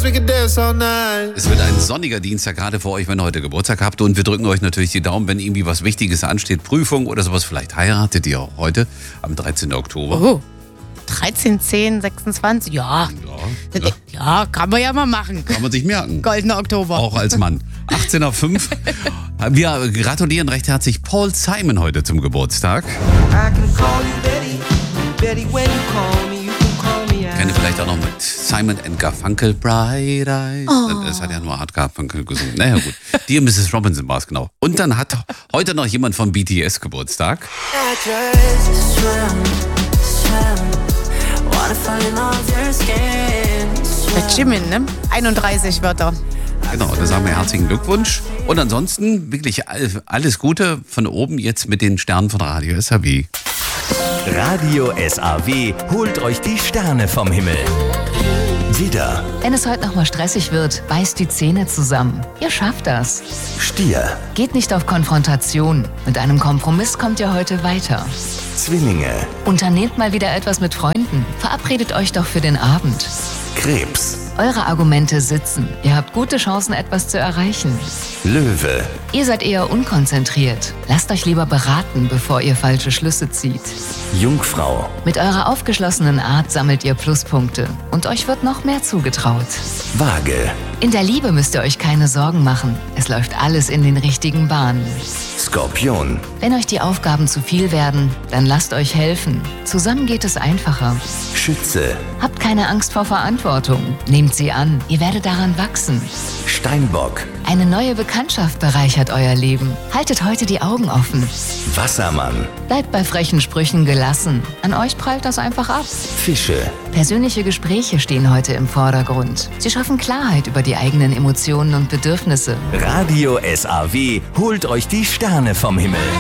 we can dance all night. Es wird ein sonniger Dienstag, gerade für euch, wenn ihr heute Geburtstag habt. Und wir drücken euch natürlich die Daumen, wenn irgendwie was Wichtiges ansteht. Prüfung oder sowas. Vielleicht heiratet ihr auch heute am 13. Oktober. Oh, 13, 10, 26, ja. Ja, kann man ja mal machen. Kann man sich merken. Goldener Oktober. Auch als Mann. 18:05 Wir gratulieren recht herzlich Paul Simon heute zum Geburtstag. Kenne vielleicht auch noch mit Simon & Garfunkel, Bright Eyes. Das hat ja nur Art Garfunkel gesungen. Naja gut, Dear Mrs. Robinson war es genau. Und dann hat heute noch jemand von BTS Geburtstag. Der Jimin, ne? 31 wird er. Genau, da sagen wir herzlichen Glückwunsch. Und ansonsten wirklich alles Gute von oben jetzt mit den Sternen von Radio SAW. Radio SAW holt euch die Sterne vom Himmel. Widder, Wenn es heute nochmal stressig wird, beißt die Zähne zusammen. Ihr schafft das. Stier, Geht nicht auf Konfrontation. Mit einem Kompromiss kommt ihr heute weiter. Zwillinge, Unternehmt mal wieder etwas mit Freunden. Verabredet euch doch für den Abend. Krebs, Eure Argumente sitzen. Ihr habt gute Chancen, etwas zu erreichen. Löwe, Ihr seid eher unkonzentriert. Lasst euch lieber beraten, bevor ihr falsche Schlüsse zieht. Jungfrau, Mit eurer aufgeschlossenen Art sammelt ihr Pluspunkte. Und euch wird noch mehr zugetraut. Waage, In der Liebe müsst ihr euch keine Sorgen machen. Es läuft alles in den richtigen Bahnen. Skorpion, Wenn euch die Aufgaben zu viel werden, dann lasst euch helfen. Zusammen geht es einfacher. Schütze, Habt keine Angst vor Verantwortung. Nehmt sie an. Ihr werdet daran wachsen. Steinbock, Eine neue Bekanntschaft bereichert euer Leben. Haltet heute die Augen offen. Wassermann, Bleibt bei frechen Sprüchen gelassen. An euch prallt das einfach ab. Fische, Persönliche Gespräche stehen heute im Vordergrund. Sie schaffen Klarheit über die eigenen Emotionen und Bedürfnisse. Radio SAW holt euch die Sterne vom Himmel.